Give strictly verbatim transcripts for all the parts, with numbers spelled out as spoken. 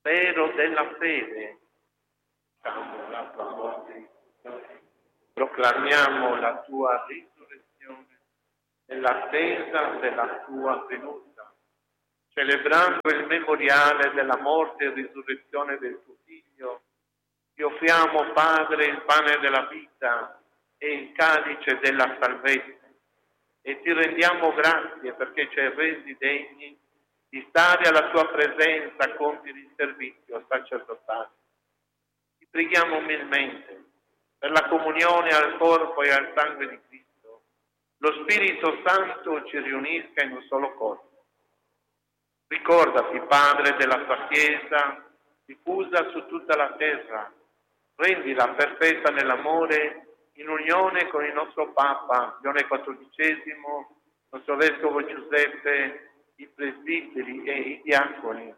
spero della fede, diciamo la tua morte, proclamiamo la tua risurrezione nell'attesa della tua venuta, celebrando il memoriale della morte e risurrezione del tuo Figlio. Ti offriamo, Padre, il pane della vita e il calice della salvezza, e ti rendiamo grazie perché ci hai resi degni di stare alla tua presenza a compiere il servizio sacerdotale. Ti preghiamo umilmente per la comunione al corpo e al sangue di Cristo. Lo Spirito Santo ci riunisca in un solo corpo. Ricordati, Padre, della tua Chiesa diffusa su tutta la terra. Rendila perfetta nell'amore, in unione con il nostro Papa Leone quattordicesimo, il nostro Vescovo Giuseppe, i presbiteri e i diaconi.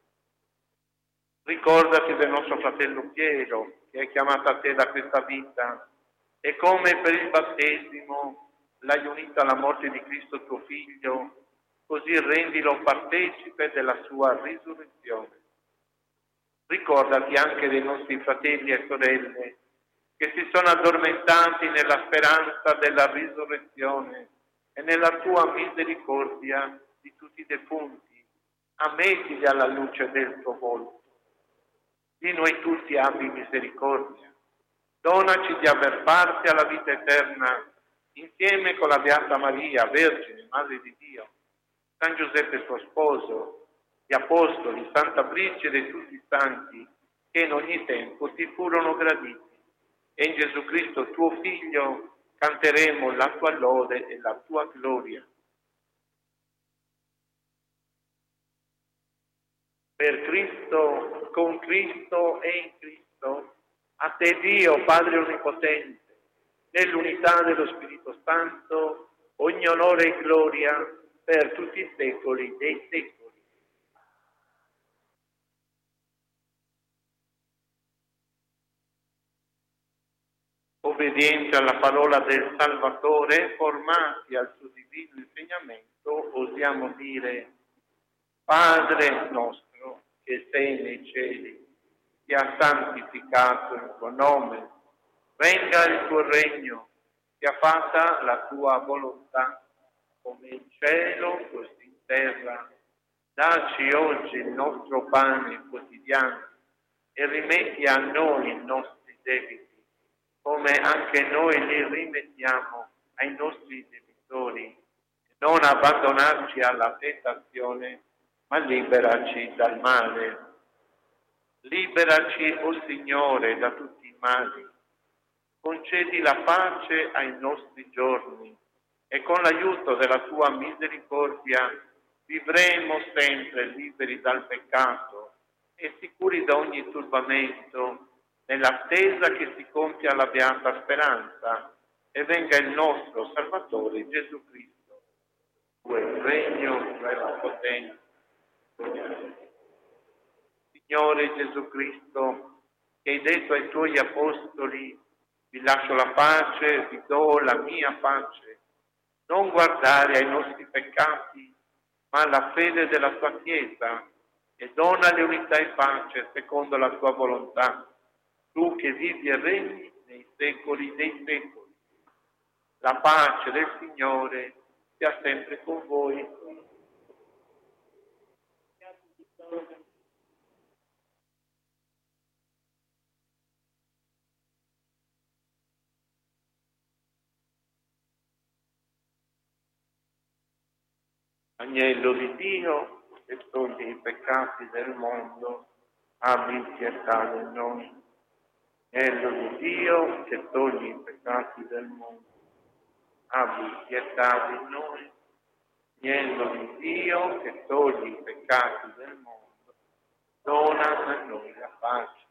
Ricordati del nostro fratello Piero, che è chiamato a te da questa vita, e come per il battesimo l'hai unito alla morte di Cristo tuo Figlio, così rendilo partecipe della sua risurrezione. Ricordati anche dei nostri fratelli e sorelle che si sono addormentati nella speranza della risurrezione e nella tua misericordia di tutti i defunti. Ammettili alla luce del tuo volto. Di noi tutti abbi misericordia. Donaci di aver parte alla vita eterna insieme con la Beata Maria, Vergine, Madre di Dio, San Giuseppe suo sposo, gli Apostoli, Santa Brigida e tutti i santi che in ogni tempo ti furono graditi. E in Gesù Cristo tuo Figlio canteremo la tua lode e la tua gloria. Per Cristo, con Cristo e in Cristo, a te Dio, Padre Onnipotente, nell'unità dello Spirito Santo, ogni onore e gloria per tutti i secoli dei secoli. Obbedienti alla parola del Salvatore, formati al suo divino insegnamento, osiamo dire: Padre nostro che sei nei cieli, sia santificato il tuo nome, venga il tuo regno, sia fatta la tua volontà, come in cielo così in terra. Dacci oggi il nostro pane quotidiano e rimetti a noi i nostri debiti, come anche noi li rimettiamo ai nostri debitori. Non abbandonarci alla tentazione, ma liberaci dal male. Liberaci, o oh Signore, da tutti i mali. Concedi la pace ai nostri giorni e con l'aiuto della tua misericordia vivremo sempre liberi dal peccato e sicuri da ogni turbamento, nell'attesa che si compia la beata speranza e venga il nostro Salvatore Gesù Cristo. Tu il regno, tu la potenza. Signore Gesù Cristo, che hai detto ai tuoi apostoli: vi lascio la pace, vi do la mia pace, non guardare ai nostri peccati, ma alla fede della tua Chiesa, e dona unità e pace secondo la tua volontà, tu che vivi e regni nei secoli dei secoli. La pace del Signore sia sempre con voi. Agnello di Dio, che toglie i peccati del mondo, abbi pietà di noi. Agnello di Dio, che toglie i peccati del mondo, abbi pietà di noi. Agnello di Dio, che toglie i peccati del mondo, dona a noi la pace.